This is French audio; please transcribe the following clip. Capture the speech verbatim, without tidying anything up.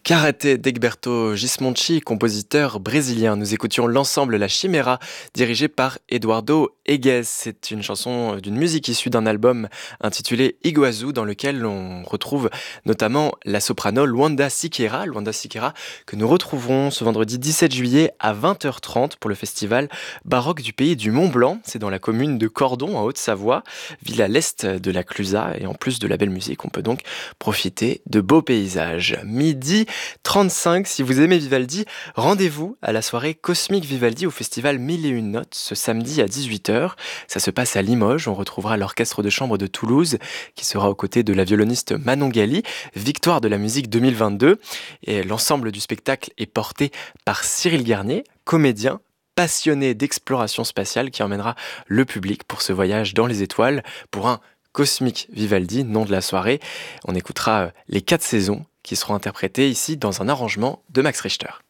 Karaté d'Egberto Gismonti, compositeur brésilien. Nous écoutions l'ensemble La Chimera, dirigé par Eduardo Egues. C'est une chanson d'une musique issue d'un album intitulé Iguazu, dans lequel on retrouve notamment la soprano Luanda Siqueira, Luanda Siqueira, que nous retrouverons ce vendredi dix-sept juillet à vingt heures trente pour le festival baroque du pays du Mont Blanc. C'est dans la commune de Cordon, en Haute-Savoie, ville à l'est de la Clusaz. Et en plus de la belle musique, on peut donc profiter de beaux paysages. Midi trente-cinq, si vous aimez Vivaldi, rendez-vous à la soirée Cosmique Vivaldi au festival Mille et une notes ce samedi à dix-huit heures. Ça se passe à Limoges. On retrouvera l'orchestre de chambre de Toulouse qui sera aux côtés de la violoniste Manon Gali, victoire de la musique deux mille vingt-deux. Et l'ensemble du spectacle est porté par Cyril Garnier, comédien passionné d'exploration spatiale qui emmènera le public pour ce voyage dans les étoiles pour un Cosmique Vivaldi, nom de la soirée. On écoutera les quatre saisons qui seront interprétées ici dans un arrangement de Max Richter.